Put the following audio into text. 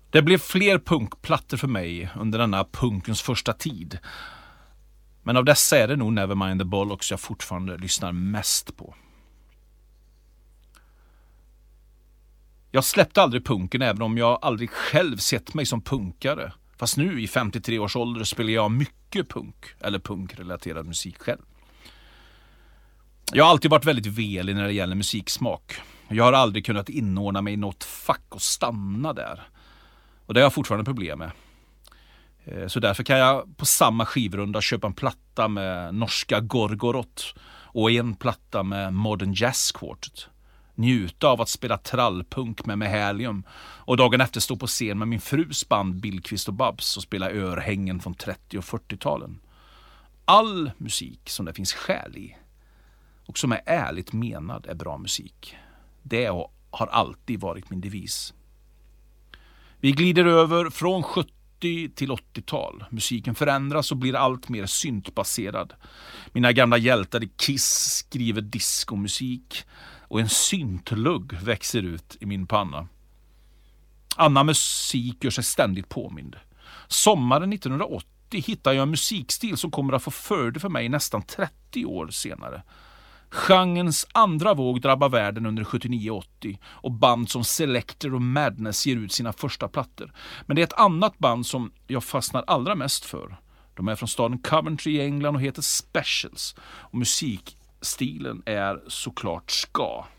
Det blev fler punkplattor för mig under denna punkens första tid. Men av dessa är det nog Nevermind the Bollocks jag fortfarande lyssnar mest på. Jag släppte aldrig punken även om jag aldrig själv sett mig som punkare. Fast nu i 53 års ålder spelar jag mycket punk eller punkrelaterad musik själv. Jag har alltid varit väldigt velig när det gäller musiksmak. Jag har aldrig kunnat inordna mig i något fack och stanna där. Och det har jag fortfarande problem med. Så därför kan jag på samma skivrunda köpa en platta med norska Gorgorot och en platta med Modern Jazz Quartet. Njuta av att spela trallpunk med Helium och dagen efter stå på scen med min frus band Billqvist och Babs och spela örhängen från 30- och 40-talen. All musik som det finns skäl i och som är ärligt menad är bra musik. Det har alltid varit min devis. Vi glider över från 70 till 80-tal. Musiken förändras och blir allt mer syntbaserad. Mina gamla hjältar i Kiss skriver diskomusik och en syntlugg växer ut i min panna. Annan musik gör sig ständigt påmind. Sommaren 1980 hittar jag en musikstil som kommer att få följder för mig nästan 30 år senare. Genrens andra våg drabbar världen under 79-80 och band som Selector och Madness ger ut sina första plattor. Men det är ett annat band som jag fastnar allra mest för. De är från staden Coventry i England och heter Specials. Och musikstilen är såklart ska.